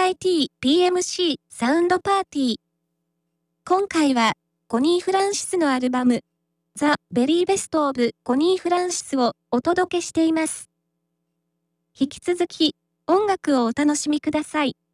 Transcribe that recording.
SIT PMC サウンドパーティー。今回は、コニー・フランシスのアルバム、ザ・ベリーベスト・オブ・コニー・フランシスをお届けしています。引き続き、音楽をお楽しみください。